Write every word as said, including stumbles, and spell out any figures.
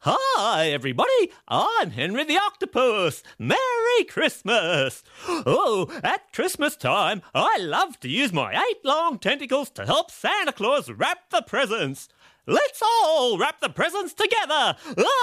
Hi, everybody. I'm Henry the Octopus. Merry Christmas. Oh, at Christmas time, I love to use my eight long tentacles to help Santa Claus wrap the presents. Let's all wrap the presents together.